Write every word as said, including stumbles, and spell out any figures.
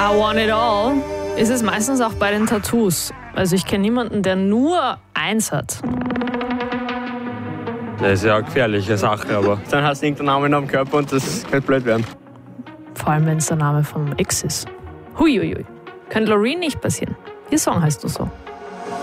I want it all ist es meistens auch bei den Tattoos. Also ich kenne niemanden, der nur eins hat. Das ist ja eine gefährliche Sache, aber dann hast du irgendeinen Namen am Körper und das könnte blöd werden. Vor allem, wenn es der Name vom Ex ist. Huiuiui. Könnte Loreen nicht passieren. Ihr Song heißt nur so.